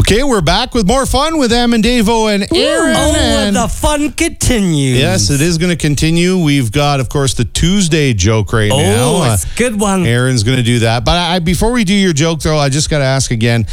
Okay, we're back with more fun with Em and Davo and Aaron. And the fun continues. Yes, it is going to continue. We've got, of course, the Tuesday joke right now. Oh, it's a good one. Aaron's going to do that. But before we do your joke, though, I just got to ask again,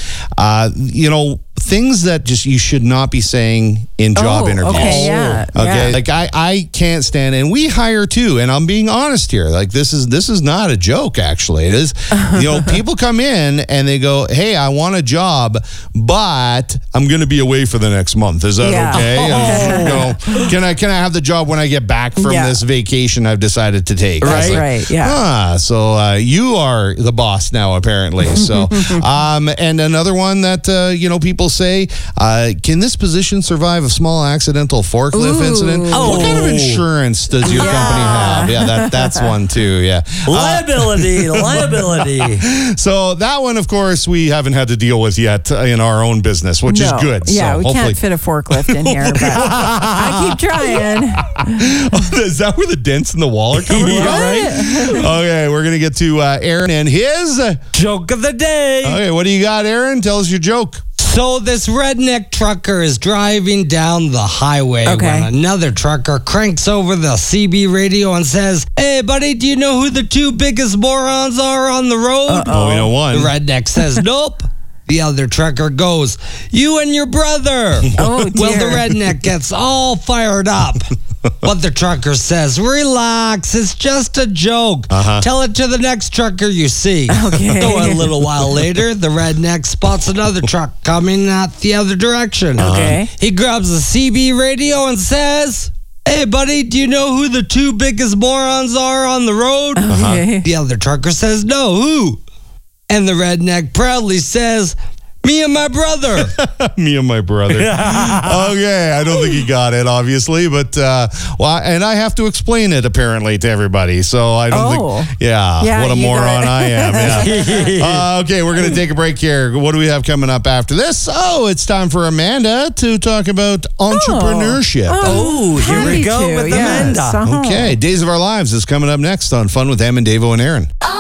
things that just you should not be saying in job interviews. Okay, yeah. Okay, yeah. like I can't stand, and we hire too, and I'm being honest here. Like this is not a joke, actually. It is, people come in and they go, "Hey, I want a job, but I'm going to be away for the next month. Is that okay? Can I have the job when I get back from this vacation I've decided to take?" Right, yeah. So you are the boss now, apparently. So, and another one that people say, can this position survive a small accidental forklift incident? What kind of insurance does your company have? Yeah, that's one too. Yeah, liability. So that one, of course, we haven't had to deal with yet in our own business, which is good. Yeah, so we can't fit a forklift in here, but I keep trying. Is that where the dents in the wall are coming from? Right? Okay, we're gonna get to Aaron and his joke of the day. Okay, what do you got, Aaron? Tell us your joke. So this redneck trucker is driving down the highway when another trucker cranks over the CB radio and says, "Hey, buddy, do you know who the two biggest morons are on the road?" Oh, we know one. The redneck says, "Nope." The other trucker goes, "You and your brother." Oh, dear. Well, the redneck gets all fired up. But the trucker says, "Relax, it's just a joke. Tell it to the next trucker you see." Okay. So a little while later, the redneck spots another truck coming at the other direction. Okay. He grabs the CB radio and says, "Hey, buddy, do you know who the two biggest morons are on the road?" Okay. The other trucker says, "No, who?" And the redneck proudly says, "Me and my brother." Me and my brother. Okay, I don't think he got it, obviously, but and I have to explain it apparently to everybody. So I don't think. Yeah, what a moron I am. Yeah. Okay, we're gonna take a break here. What do we have coming up after this? Oh, it's time for Amanda to talk about entrepreneurship. Here we go with Amanda. Okay, Days of Our Lives is coming up next on Fun with Em and Davo and Aaron.